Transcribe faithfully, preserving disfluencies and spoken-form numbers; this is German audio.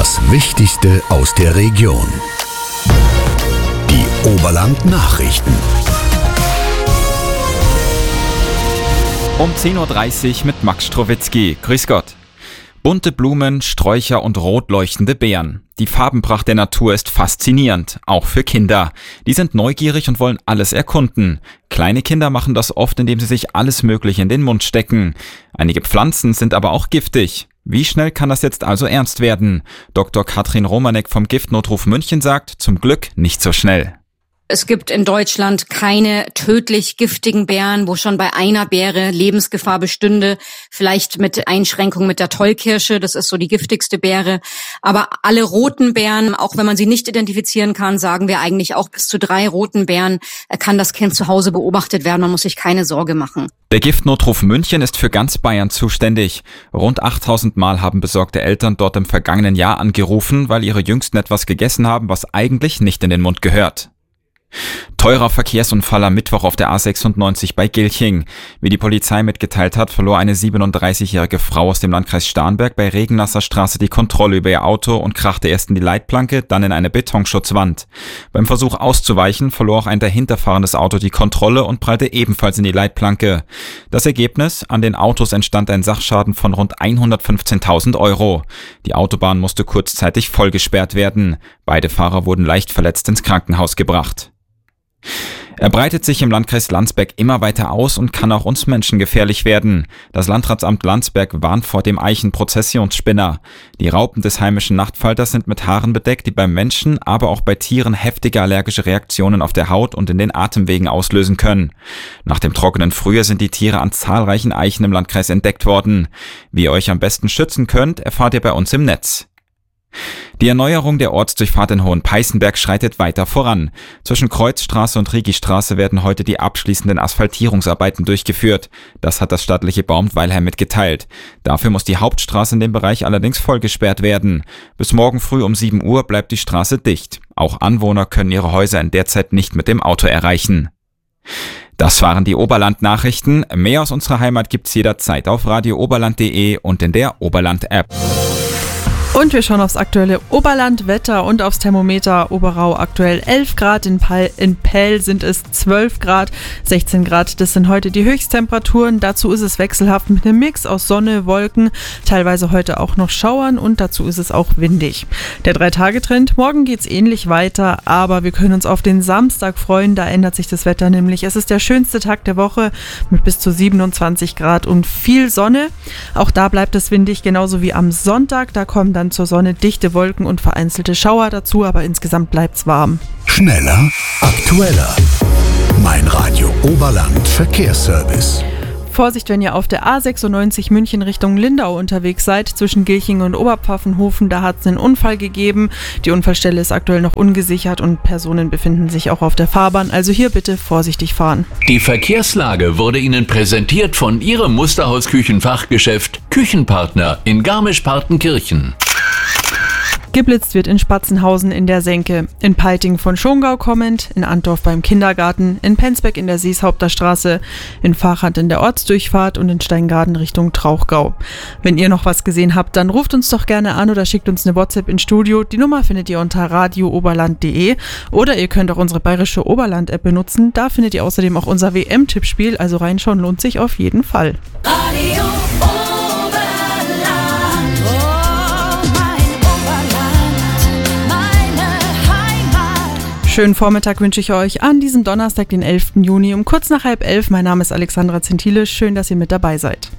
Das Wichtigste aus der Region. Die Oberland-Nachrichten. Um zehn Uhr dreißig mit Max Strowitzki. Grüß Gott. Bunte Blumen, Sträucher und rot leuchtende Beeren. Die Farbenpracht der Natur ist faszinierend, auch für Kinder. Die sind neugierig und wollen alles erkunden. Kleine Kinder machen das oft, indem sie sich alles Mögliche in den Mund stecken. Einige Pflanzen sind aber auch giftig. Wie schnell kann das jetzt also ernst werden? Doktor Katrin Romanek vom Giftnotruf München sagt, zum Glück nicht so schnell. Es gibt in Deutschland keine tödlich giftigen Beeren, wo schon bei einer Beere Lebensgefahr bestünde. Vielleicht mit Einschränkung mit der Tollkirsche, das ist so die giftigste Beere. Aber alle roten Beeren, auch wenn man sie nicht identifizieren kann, sagen wir eigentlich auch bis zu drei roten Beeren, kann das Kind zu Hause beobachtet werden. Man muss sich keine Sorge machen. Der Giftnotruf München ist für ganz Bayern zuständig. Rund achttausend Mal haben besorgte Eltern dort im vergangenen Jahr angerufen, weil ihre Jüngsten etwas gegessen haben, was eigentlich nicht in den Mund gehört. Teurer Verkehrsunfall am Mittwoch auf der A sechsundneunzig bei Gilching. Wie die Polizei mitgeteilt hat, verlor eine siebenunddreißigjährige Frau aus dem Landkreis Starnberg bei Regennasser Straße die Kontrolle über ihr Auto und krachte erst in die Leitplanke, dann in eine Betonschutzwand. Beim Versuch auszuweichen verlor auch ein dahinterfahrendes Auto die Kontrolle und prallte ebenfalls in die Leitplanke. Das Ergebnis: An den Autos entstand ein Sachschaden von rund hundertfünfzehntausend Euro. Die Autobahn musste kurzzeitig vollgesperrt werden. Beide Fahrer wurden leicht verletzt ins Krankenhaus gebracht. Er breitet sich im Landkreis Landsberg immer weiter aus und kann auch uns Menschen gefährlich werden. Das Landratsamt Landsberg warnt vor dem Eichenprozessionsspinner. Die Raupen des heimischen Nachtfalters sind mit Haaren bedeckt, die beim Menschen, aber auch bei Tieren heftige allergische Reaktionen auf der Haut und in den Atemwegen auslösen können. Nach dem trockenen Frühjahr sind die Tiere an zahlreichen Eichen im Landkreis entdeckt worden. Wie ihr euch am besten schützen könnt, erfahrt ihr bei uns im Netz. Die Erneuerung der Ortsdurchfahrt in Hohenpeißenberg schreitet weiter voran. Zwischen Kreuzstraße und Rigistraße werden heute die abschließenden Asphaltierungsarbeiten durchgeführt. Das hat das staatliche Bauamt Weilheim mitgeteilt. Dafür muss die Hauptstraße in dem Bereich allerdings vollgesperrt werden. Bis morgen früh um sieben Uhr bleibt die Straße dicht. Auch Anwohner können ihre Häuser in der Zeit nicht mit dem Auto erreichen. Das waren die Oberland-Nachrichten. Mehr aus unserer Heimat gibt's jederzeit auf radio oberland punkt de und in der Oberland-App. Und wir schauen aufs aktuelle Oberlandwetter und aufs Thermometer. Oberau aktuell elf Grad, in, Pal- in Pell sind es zwölf Grad, sechzehn Grad, das sind heute die Höchsttemperaturen. Dazu ist es wechselhaft mit einem Mix aus Sonne, Wolken, teilweise heute auch noch Schauern und dazu ist es auch windig. Der Drei-Tage-Trend, morgen geht's ähnlich weiter, aber wir können uns auf den Samstag freuen, da ändert sich das Wetter nämlich. Es ist der schönste Tag der Woche mit bis zu siebenundzwanzig Grad und viel Sonne. Auch da bleibt es windig, genauso wie am Sonntag, da kommen dann zur Sonne dichte Wolken und vereinzelte Schauer dazu, aber insgesamt bleibt's warm. Schneller, aktueller. Mein Radio Oberland Verkehrsservice. Vorsicht, wenn ihr auf der A sechsundneunzig München Richtung Lindau unterwegs seid, zwischen Gilching und Oberpfaffenhofen, da hat es einen Unfall gegeben. Die Unfallstelle ist aktuell noch ungesichert und Personen befinden sich auch auf der Fahrbahn, also hier bitte vorsichtig fahren. Die Verkehrslage wurde Ihnen präsentiert von Ihrem Musterhaus-Küchenfachgeschäft Küchenpartner in Garmisch-Partenkirchen. Geblitzt wird in Spatzenhausen in der Senke, in Peiting von Schongau kommend, in Antdorf beim Kindergarten, in Penzbeck in der Seeshaupter Straße, in Fahrrad in der Ortsdurchfahrt und in Steingaden Richtung Trauchgau. Wenn ihr noch was gesehen habt, dann ruft uns doch gerne an oder schickt uns eine WhatsApp ins Studio. Die Nummer findet ihr unter radio oberland punkt de oder ihr könnt auch unsere bayerische Oberland-App benutzen. Da findet ihr außerdem auch unser W M-Tippspiel, also reinschauen lohnt sich auf jeden Fall. Radio Schönen Vormittag wünsche ich euch an diesem Donnerstag, den elften Juni um kurz nach halb elf. Mein Name ist Alexandra Zentile. Schön, dass ihr mit dabei seid.